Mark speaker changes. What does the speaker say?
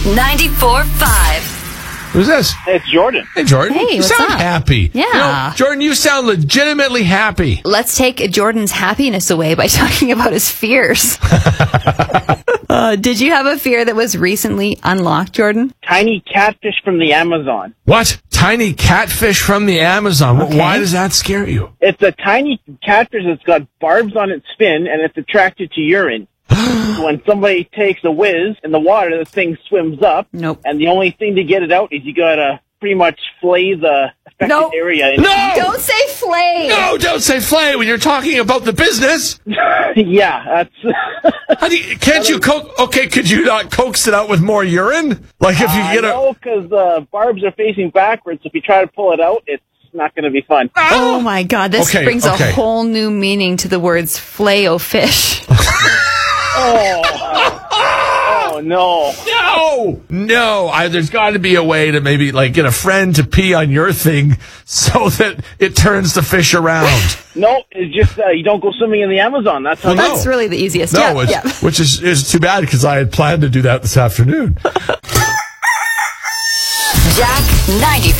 Speaker 1: 94.5.
Speaker 2: Who's this?
Speaker 3: It's Jordan.
Speaker 2: Hey, Jordan.
Speaker 4: Hey,
Speaker 2: you
Speaker 4: what's
Speaker 2: sound
Speaker 4: up?
Speaker 2: happy.
Speaker 4: Yeah.
Speaker 2: You know, Jordan, you sound legitimately happy.
Speaker 4: Let's take Jordan's happiness away by talking about his fears. Did you have a fear that was recently unlocked, Jordan?
Speaker 3: Tiny catfish from the Amazon.
Speaker 2: What? Tiny catfish from the Amazon.
Speaker 4: Okay.
Speaker 2: Why does that scare you?
Speaker 3: It's a tiny catfish that's got barbs on its fin, and it's attracted to urine. When somebody takes a whiz in the water, the thing swims up.
Speaker 4: Nope.
Speaker 3: And the only thing to get it out is you gotta pretty much flay the affected
Speaker 4: Nope.
Speaker 3: area.
Speaker 2: No!
Speaker 4: Don't say flay.
Speaker 2: No, don't say flay when you're talking about the business.
Speaker 3: Yeah, that's...
Speaker 2: Can't you could you not coax it out with more urine? Like if you get
Speaker 3: No, because the barbs are facing backwards. If you try to pull it out, it's not going to be fun.
Speaker 4: Oh my God, this
Speaker 2: Okay,
Speaker 4: brings
Speaker 2: okay.
Speaker 4: a whole new meaning to the words flay-o-fish.
Speaker 3: Oh, no.
Speaker 2: No. There's got to be a way to maybe like get a friend to pee on your thing so that it turns the fish around.
Speaker 3: No, it's just you don't go swimming in the Amazon. That's how.
Speaker 2: Well,
Speaker 4: That's really the easiest.
Speaker 2: No,
Speaker 4: yeah.
Speaker 2: which is too bad because I had planned to do that this afternoon.
Speaker 1: Jack 94.